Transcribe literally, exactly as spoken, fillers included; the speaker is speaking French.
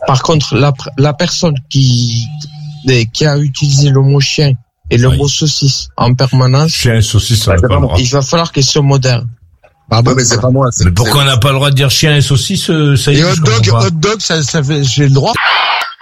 Par contre, la, la personne qui, qui a utilisé le mot chien et le oui. mot saucisse en permanence. Chien et saucisse, ça bah, va pas le droit. Il va falloir qu'elle soit moderne. Pardon, ouais, mais c'est pas moi. C'est, mais pourquoi on n'a pas le droit de dire chien et saucisse, ça y est, et hot dog, hot dog, ça, ça fait, j'ai le droit.